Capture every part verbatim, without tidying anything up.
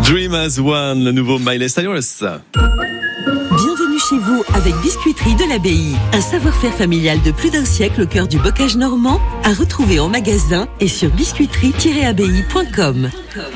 Dream as One, le nouveau Miley Cyrus. Bienvenue chez vous avec Biscuiterie de l'Abbaye. Un savoir-faire familial de plus d'un siècle au cœur du bocage normand, à retrouver en magasin et sur biscuiterie tiret abbaye point com.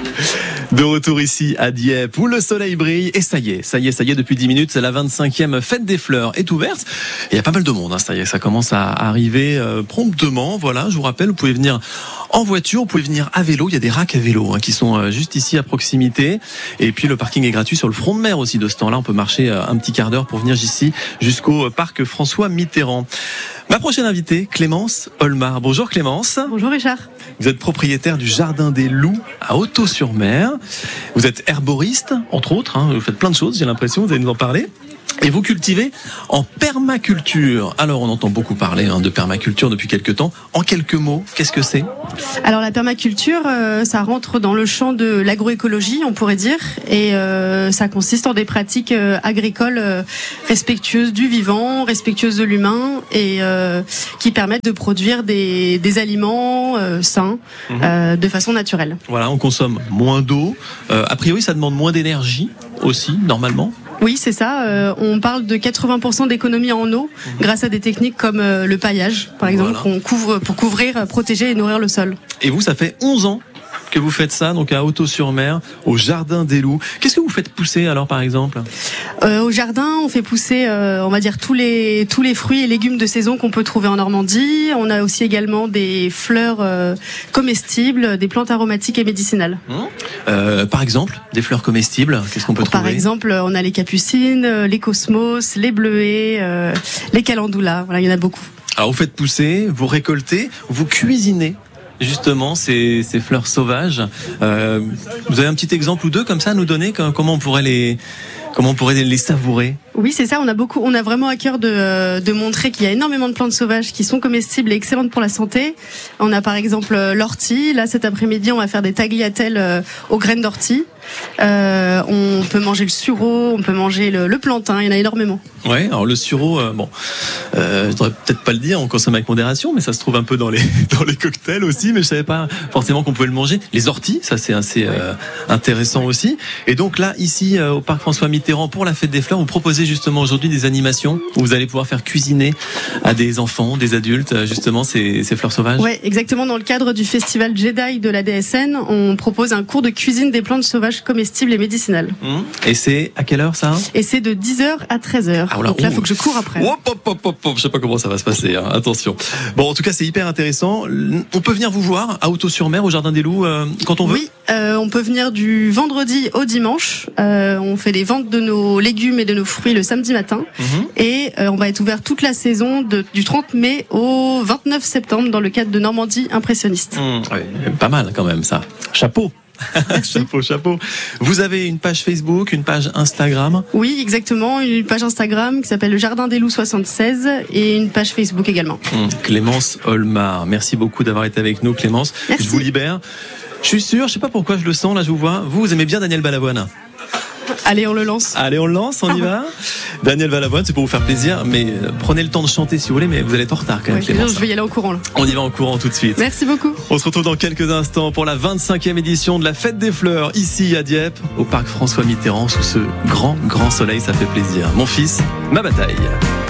De retour ici à Dieppe où le soleil brille et ça y est, ça y est, ça y est, depuis dix minutes, la vingt-cinquième fête des fleurs est ouverte. Il y a pas mal de monde, hein, ça y est, ça commence à arriver euh, promptement. Voilà, je vous rappelle, vous pouvez venir en voiture, vous pouvez venir à vélo. Il y a des racks à vélo hein, qui sont euh, juste ici à proximité. Et puis le parking est gratuit sur le front de mer aussi de ce temps-là. On peut marcher euh, un petit quart d'heure pour venir ici jusqu'au parc François Mitterrand. Ma prochaine invitée, Clémence Olmar. Bonjour Clémence. Bonjour Richard. Vous êtes propriétaire du Jardin des Loups à Hautot-sur-Mer. Vous êtes herboriste, entre autres. Hein. Vous faites plein de choses, j'ai l'impression, vous allez nous en parler. Et vous cultivez en permaculture. Alors, on entend beaucoup parler hein, de permaculture depuis quelques temps. En quelques mots, qu'est-ce que c'est ? Alors, la permaculture, euh, ça rentre dans le champ de l'agroécologie, on pourrait dire. Et euh, ça consiste en des pratiques euh, agricoles euh, respectueuses du vivant, respectueuses de l'humain et euh, qui permettent de produire des, des aliments euh, sains mmh. euh, de façon naturelle. Voilà, on consomme moins d'eau. Euh, a priori, ça demande moins d'énergie aussi, normalement. Oui, c'est ça. Euh, on parle de quatre-vingts pour cent d'économie en eau mmh. grâce à des techniques comme euh, le paillage, par exemple, voilà. qu'on couvre pour couvrir, protéger et nourrir le sol. Et vous, ça fait onze ans que vous faites ça, donc à Hautot-sur-Mer, au Jardin des Loups. Qu'est-ce que vous faites pousser alors, par exemple ? euh, Au jardin, on fait pousser, euh, on va dire tous les tous les fruits et légumes de saison qu'on peut trouver en Normandie. On a aussi également des fleurs euh, comestibles, des plantes aromatiques et médicinales. Mmh. Euh, par exemple, des fleurs comestibles, qu'est-ce qu'on peut Par trouver ? Par exemple, on a les capucines, les cosmos, les bleuets, euh, les calendulas. Voilà, il y en a beaucoup. Alors, vous faites pousser, vous récoltez, vous cuisinez. Justement, ces, ces fleurs sauvages. Euh, vous avez un petit exemple ou deux comme ça à nous donner, comment on pourrait les, comment on pourrait les savourer ? Oui, c'est ça. On a beaucoup, on a vraiment à cœur de, de montrer qu'il y a énormément de plantes sauvages qui sont comestibles et excellentes pour la santé. On a par exemple l'ortie. Là, cet après-midi, on va faire des tagliatelles aux graines d'ortie. Euh, on peut manger le sureau, on peut manger le, le plantain. Il y en a énormément. Ouais. Alors le sureau, euh, bon, euh, je devrais peut-être pas le dire, on consomme avec modération, mais ça se trouve un peu dans les dans les cocktails aussi. Mais je savais pas forcément qu'on pouvait le manger. Les orties, ça c'est assez euh, intéressant aussi. Et donc là, ici euh, au parc François Mitterrand pour la fête des fleurs, vous proposez justement aujourd'hui des animations où vous allez pouvoir faire cuisiner à des enfants, des adultes, justement ces, ces fleurs sauvages. Ouais, exactement. Dans le cadre du festival Jedi de la D S N, on propose un cours de cuisine des plantes sauvages comestibles et médicinales. Mmh. Et c'est à quelle heure ça ? Et c'est de dix heures à treize heures. Ah, donc là, il faut que je cours après. Hop, hop, hop, hop, hop. Je sais pas comment ça va se passer. Hein. Attention. Bon, en tout cas, c'est hyper intéressant. On peut venir vous voir à Hautot-sur-Mer, au Jardin des Loups, euh, quand on veut ? Oui, euh, on peut venir du vendredi au dimanche. Euh, on fait les ventes de nos légumes et de nos fruits le samedi matin. Mmh. Et euh, on va être ouvert toute la saison de, du trente mai au vingt-neuf septembre dans le cadre de Normandie impressionniste. Mmh. Oui, pas mal quand même ça. Chapeau. chapeau, chapeau. Vous avez une page Facebook, une page Instagram ? Oui, exactement. Une page Instagram qui s'appelle le Jardin des Loups soixante-seize et une page Facebook également. Mmh. Clémence Olmar. Merci beaucoup d'avoir été avec nous, Clémence. Merci. Je vous libère. Je suis sûr, je sais pas pourquoi je le sens, là je vous vois. Vous, vous aimez bien Daniel Balavoine ? Allez, on le lance. Allez, on le lance, on y va. Daniel Balavoine, c'est pour vous faire plaisir, mais prenez le temps de chanter si vous voulez, mais vous allez être en retard quand même. Ouais, Clémence. Je vais y aller en courant là. On y va en courant tout de suite. Merci beaucoup. On se retrouve dans quelques instants pour la vingt-cinquième édition de la Fête des Fleurs, ici à Dieppe, au parc François Mitterrand, sous ce grand, grand soleil, ça fait plaisir. Mon fils, ma bataille.